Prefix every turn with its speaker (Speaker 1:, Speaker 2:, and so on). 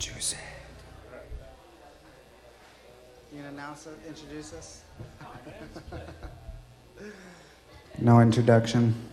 Speaker 1: You gonna announce it, introduce us?
Speaker 2: No introduction.